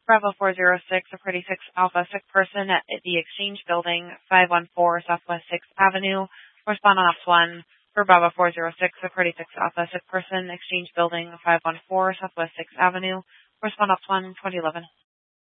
Bravo 406, a pretty 6 Alpha, sick person at the Exchange Building, 514 Southwest 6th Avenue. Respond on ops 1. For Bravo 406, a pretty 6 Alpha, sick person, Exchange Building, 514 Southwest 6th Avenue. Respond ops 1, 2011.